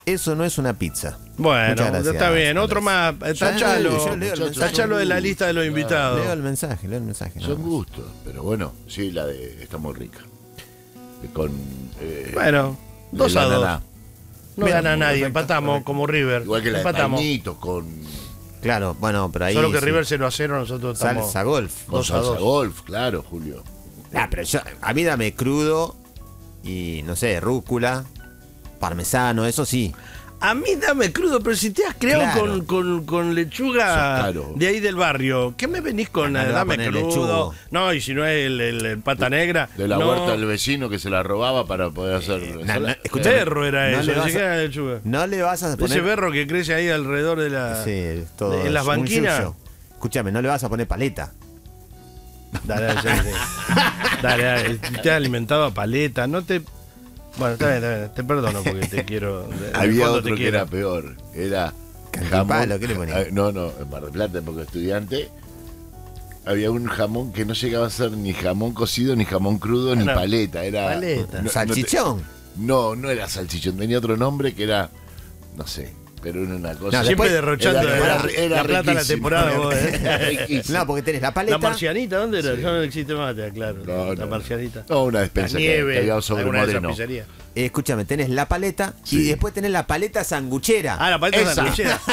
Eso no es una pizza. Bueno, Muchas gracias, está bien. Andrés. Otro más. Yo leo el mensaje. Tachalo de la lista de los invitados. Leo el mensaje. Son gustos, pero bueno, sí, la de está muy rica. Con Bueno, 2-2. ananá. No Bien, gana nadie, perfecto, empatamos perfecto. como River. Igual que la de empatamos. Pañitos con Claro, bueno, pero ahí. Solo que sí. River 0-0, nosotros estamos. Salsa golf. 2-2. golf, claro, Julio. Pero a mí dame crudo y, no sé, rúcula, parmesano, eso sí. A mí dame crudo, pero si te has creado Claro. con lechuga Claro. de ahí del barrio, ¿qué me venís con No le va a dame poner crudo? lechugo. No, y si no es el pata negra. De la no. huerta del vecino que se la robaba para poder hacer. Escuchame, Berro era no eso, le ni vas a- siquiera lechuga. No le vas a poner. Ese berro que crece ahí alrededor de la. Sí, todo en las es un banquinas. yuyo. Escúchame, no le vas a poner paleta. Dale, dale, te has alimentado a paleta, no te. Bueno, está bien, te perdono porque te quiero. de Había fondo otro te que quiero. era peor. Era Cantipalo, ¿qué le ponía? No, en Mar del Plata, porque estudiante. Había un jamón que no llegaba a ser ni jamón cocido, ni jamón crudo, ni No, paleta. Era. paleta. ¿Salchichón? No era salchichón. Tenía otro nombre que era. No sé. Pero era una cosa. No, Siempre después- derrochando era la plata a la riquísimo. temporada vos, Era riquísimo. No, porque tenés la La paleta. marcianita, ¿dónde era? Sí. Ya no existe más, claro. No, la no. marcianita. No, una La despensa que nieve, había sobre alguna de esas Moreno. pizzerías. Escúchame, tenés la paleta y Sí. después tenés la paleta sanguchera. Ah, la paleta Esa. sanguichera.